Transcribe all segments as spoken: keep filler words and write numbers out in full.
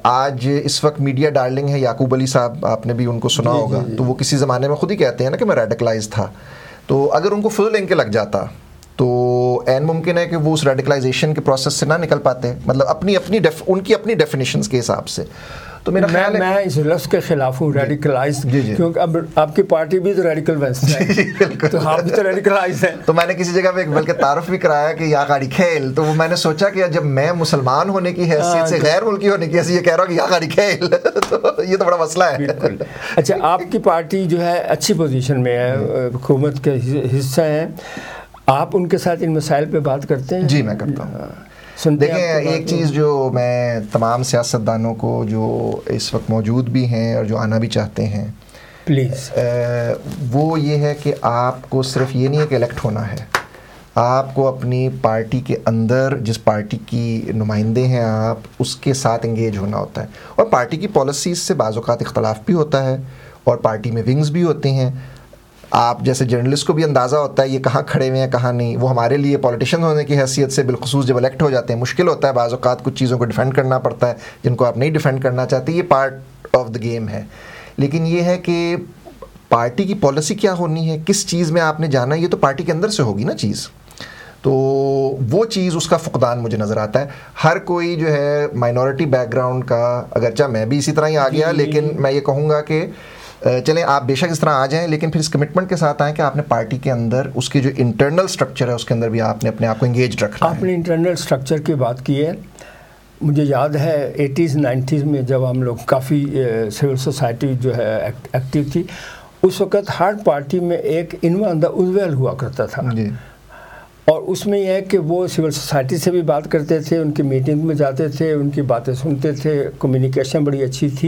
آج اس وقت media darling ہے یعقوب علی صاحب, آپ نے بھی ان کو سنا ہوگا, تو وہ کسی زمانے میں خود ہی کہتے ہیں نا کہ میں ریڈیکلائز تھا. تو اگر ان کو فل لنک لگ جاتا تو این ممکن ہے کہ وہ اس ریڈیکلائزیشن کے پروسیس سے نہ نکل پاتے, مطلب اپنی اپنی ان کی اپنی ڈیفینیشنز کے حساب سے. تو میرا خیال ہے میں اس لفظ کے خلاف ہوں, ریڈیکلائز, کیونکہ اب آپ کی پارٹی بھی تو ریڈیکل ویسٹ ہے, تو آپ بھی تو ریڈیکلائز ہیں. تو میں نے کسی جگہ پہ ایک بلکہ تعارف بھی کرایا کہ یا گاڑی کھیل, تو وہ میں نے سوچا کہ جب میں مسلمان ہونے کی حیثیت سے غیر ملکی ہونے کی حیثیت یہ کہہ رہا ہوں کہ یا گاڑی کھیل, تو یہ تو بڑا مسئلہ ہے. اچھا, آپ کی پارٹی جو ہے اچھی پوزیشن میں ہے, حکومت کے حصہ ہیں, آپ ان کے ساتھ ان مسائل پہ بات کرتے ہیں؟ جی میں کرتا ہوں. دیکھیں, ایک چیز جو میں تمام سیاستدانوں کو جو اس وقت موجود بھی ہیں اور جو آنا بھی چاہتے ہیں پلیز, وہ یہ ہے کہ آپ کو صرف یہ نہیں ہے کہ الیکٹ ہونا ہے, آپ کو اپنی پارٹی کے اندر جس پارٹی کی نمائندے ہیں آپ اس کے ساتھ انگیج ہونا ہوتا ہے. اور پارٹی کی پالیسیز سے بعض اوقات اختلاف بھی ہوتا ہے, اور پارٹی میں ونگز بھی ہوتے ہیں. آپ جیسے جرنلسٹ کو بھی اندازہ ہوتا ہے یہ کہاں کھڑے ہوئے ہیں کہاں نہیں. وہ ہمارے لیے پولیٹیشین ہونے کی حیثیت سے بالخصوص جب الیکٹ ہو جاتے ہیں مشکل ہوتا ہے, بعض اوقات کچھ چیزوں کو ڈیفینڈ کرنا پڑتا ہے جن کو آپ نہیں ڈیفینڈ کرنا چاہتے. یہ پارٹ آف دا گیم ہے. لیکن یہ ہے کہ پارٹی کی پالیسی کیا ہونی ہے, کس چیز میں آپ نے جانا ہے, یہ تو پارٹی کے اندر سے ہوگی نا چیز. تو وہ چیز اس کا فقدان مجھے نظر آتا ہے. ہر کوئی جو ہے مائنورٹی بیک گراؤنڈ کا, اگرچہ میں بھی اسی طرح ہی آ گیا, لیکن میں یہ کہوں گا کہ چلیں آپ بے شک اس طرح آ جائیں, لیکن پھر اس کمٹمنٹ کے ساتھ آئیں کہ آپ نے پارٹی کے اندر اس کی جو انٹرنل سٹرکچر ہے اس کے اندر بھی آپ نے اپنے آپ کو انگیج رکھنا ہے. آپ نے انٹرنل سٹرکچر کی بات کی ہے. مجھے یاد ہے ایٹیز نائنٹیز میں جب ہم لوگ کافی سول سوسائٹی جو ہے ایکٹیو تھی, اس وقت ہر پارٹی میں ایک انوان ازویل ہوا کرتا تھا جی. اور اس میں یہ ہے کہ وہ سول سوسائٹی سے بھی بات کرتے تھے, ان کی میٹنگ میں جاتے تھے, ان کی باتیں سنتے تھے, کمیونیکیشن بڑی اچھی تھی.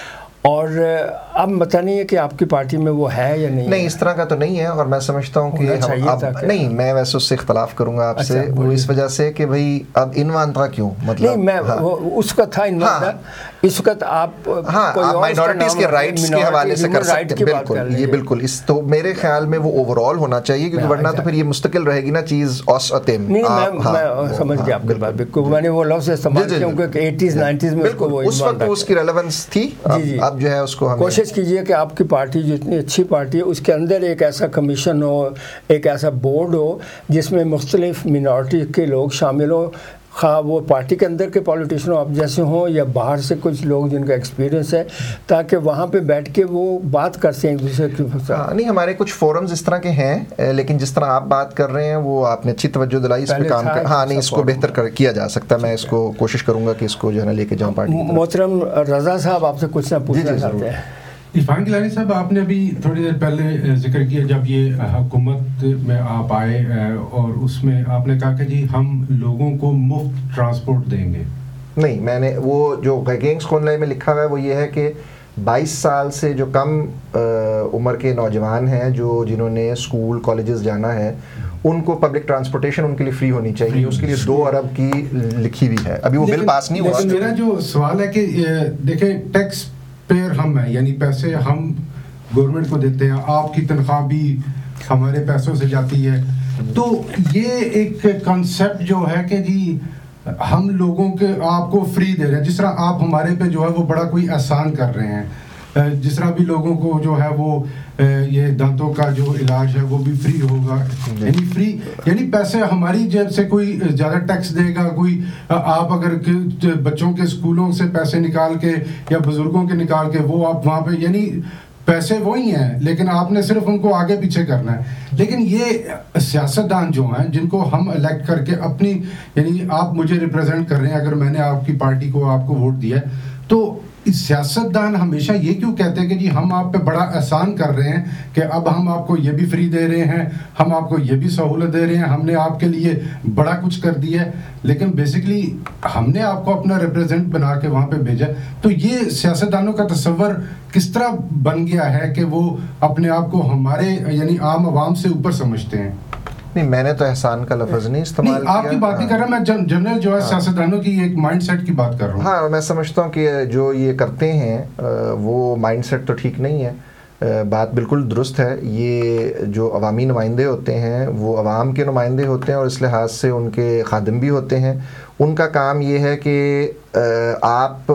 اور اب پتہ نہیں ہے کہ آپ کی پارٹی میں وہ ہے یا نہیں. نہیں, اس طرح کا تو نہیں ہے, اور میں سمجھتا ہوں کہ اب نہیں, میں ویسے اس سے اختلاف کروں گا آپ سے, وہ اس وجہ سے کہ بھئی اب عنوان تھا کیوں, مطلب نہیں میں اس کا تھا عنوان تھا, اس وقت آپ مائنورٹیز کے رائٹس کے حوالے سے کر سکتے ہیں. بالکل, یہ بالکل اس تو میرے خیال میں وہ اوور آل ہونا چاہیے, کیونکہ ورنہ تو پھر یہ مستقل رہے گی نا چیز اوسطم. نہیں میں سمجھ گیا آپ کی بات, بالکل میں نے وہ لفظ استعمال کیا کیونکہ ایٹیز نائنٹیز میں اس وقت اس کی ریلیونس تھی. اب جو ہے اس کو کوشش کیجئے کہ آپ کی پارٹی جو اتنی اچھی پارٹی ہے اس کے اندر ایک ایسا کمیشن ہو, ایک ایسا بورڈ ہو جس میں مختلف مینارٹی کے لوگ شامل ہوں, خواہ وہ پارٹی کے اندر کے پولیٹیشن آپ جیسے ہوں یا باہر سے کچھ لوگ جن کا ایکسپیرینس ہے, تاکہ وہاں پہ بیٹھ کے وہ بات کر سکیں ایک دوسرے کے ساتھ. نہیں, ہمارے کچھ فورمز اس طرح کے ہیں, لیکن جس طرح آپ بات کر رہے ہیں وہ آپ نے اچھی توجہ دلائی, اس پہ کام کر, ہاں نہیں اس کو بہتر کر کیا جا سکتا ہے. میں اس کو کوشش کروں گا کہ اس کو جو ہے نا لے کے جاؤں پارٹی. محترم رضا صاحب آپ سے کچھ نہ پوچھنا چاہتے ہیں. عرفان گیلانی صاحب, آپ نے ابھی تھوڑی دیر پہلے ذکر کیا جب یہ حکومت میں آپ آئے اور اس میں آپ نے کہا کہ جی ہم لوگوں کو مفت ٹرانسپورٹ دیں گے. نہیں, میں نے وہ جو گینگز خونلے میں لکھا ہوا ہے وہ یہ ہے کہ بائیس سال سے جو کم عمر کے نوجوان ہیں جو جنہوں نے اسکول کالجز جانا ہے ان کو پبلک ٹرانسپورٹیشن ان کے لیے فری ہونی چاہیے. اس کے لیے دو ارب کی لکھی ہوئی ہے, ابھی وہ بل پاس نہیں ہوا. میرا جو سوال ہے کہ دیکھیں ٹیکس پیئر ہم ہیں, یعنی پیسے ہم گورنمنٹ کو دیتے ہیں, آپ کی تنخواہ بھی ہمارے پیسوں سے جاتی ہے. تو یہ ایک کنسیپٹ جو ہے کہ جی ہم لوگوں کے آپ کو فری دے رہے ہیں, جس طرح آپ ہمارے پہ جو ہے وہ بڑا کوئی احسان کر رہے ہیں, جس طرح بھی لوگوں کو جو ہے وہ یہ دانتوں کا جو علاج ہے وہ بھی فری ہوگا, یعنی فری یعنی پیسے ہماری جیب سے کوئی زیادہ ٹیکس دے گا کوئی. آپ اگر بچوں کے اسکولوں سے پیسے نکال کے یا بزرگوں کے نکال کے وہ آپ وہاں پہ, یعنی پیسے وہی ہیں لیکن آپ نے صرف ان کو آگے پیچھے کرنا ہے. لیکن یہ سیاستدان جو ہیں جن کو ہم الیکٹ کر کے اپنی, یعنی آپ مجھے ریپرزینٹ کر رہے ہیں, اگر میں نے آپ کی پارٹی کو آپ کو ووٹ دیا ہے تو سیاستدان ہمیشہ یہ کیوں کہتے ہیں کہ جی ہم آپ پہ بڑا احسان کر رہے ہیں کہ اب ہم آپ کو یہ بھی فری دے رہے ہیں, ہم آپ کو یہ بھی سہولت دے رہے ہیں, ہم نے آپ کے لیے بڑا کچھ کر دیا ہے, لیکن بیسکلی ہم نے آپ کو اپنا ریپرزینٹ بنا کے وہاں پہ بھیجا. تو یہ سیاستدانوں کا تصور کس طرح بن گیا ہے کہ وہ اپنے آپ کو ہمارے یعنی عام عوام سے اوپر سمجھتے ہیں. نہیں, میں نے تو احسان کا لفظ نہیں استعمال کیا. آپ کی بات نہیں کر رہا, میں جنرل جو ہے سیاستدانوں کی ایک مائنڈ سیٹ کی بات کر رہا ہوں. ہاں, میں سمجھتا ہوں کہ جو یہ کرتے ہیں وہ مائنڈ سیٹ تو ٹھیک نہیں ہے. بات بالکل درست ہے. یہ جو عوامی نمائندے ہوتے ہیں وہ عوام کے نمائندے ہوتے ہیں اور اس لحاظ سے ان کے خادم بھی ہوتے ہیں. ان کا کام یہ ہے کہ آپ